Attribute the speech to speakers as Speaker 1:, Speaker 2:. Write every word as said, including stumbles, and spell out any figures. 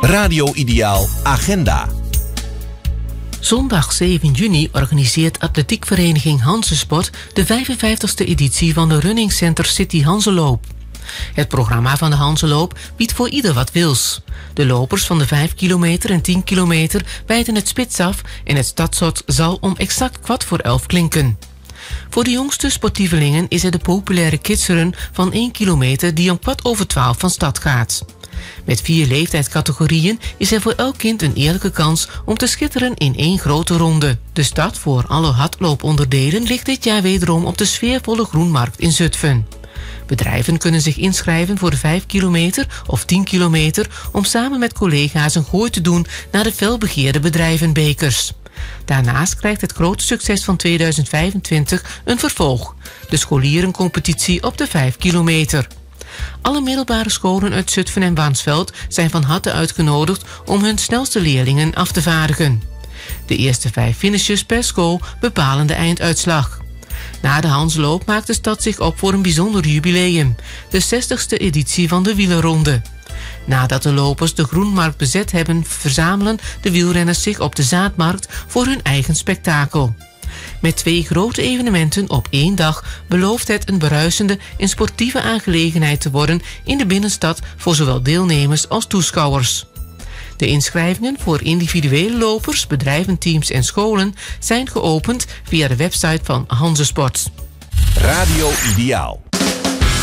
Speaker 1: Radio Ideaal Agenda.
Speaker 2: Zondag zeven juni organiseert atletiekvereniging Hanzesport de vijfenvijftigste editie van de Running Center City Hanzeloop. Het programma van de Hanzeloop biedt voor ieder wat wils. De lopers van de vijf kilometer en tien kilometer bijten het spits af en het stadshot zal om exact kwart voor elf klinken. Voor de jongste sportievelingen is er de populaire kidsrun van één kilometer die om kwart over twaalf van start gaat. Met vier leeftijdscategorieën is er voor elk kind een eerlijke kans om te schitteren in één grote ronde. De start voor alle hardlooponderdelen ligt dit jaar wederom op de sfeervolle Groenmarkt in Zutphen. Bedrijven kunnen zich inschrijven voor de vijf kilometer of tien kilometer om samen met collega's een gooi te doen naar de felbegeerde bedrijvenbekers. Daarnaast krijgt het grote succes van tweeduizend vijfentwintig een vervolg, de scholierencompetitie op de vijf kilometer. Alle middelbare scholen uit Zutphen en Warnsveld zijn van harte uitgenodigd om hun snelste leerlingen af te vaardigen. De eerste vijf finishers per school bepalen de einduitslag. Na de Hanzeloop maakt de stad zich op voor een bijzonder jubileum, de zestigste editie van de wielerronde. Nadat de lopers de Groenmarkt bezet hebben, verzamelen de wielrenners zich op de Zaadmarkt voor hun eigen spektakel. Met twee grote evenementen op één dag belooft het een bruisende en sportieve aangelegenheid te worden in de binnenstad voor zowel deelnemers als toeschouwers. De inschrijvingen voor individuele lopers, bedrijventeams en scholen zijn geopend via de website van Hanzesport.
Speaker 1: Radio Ideaal.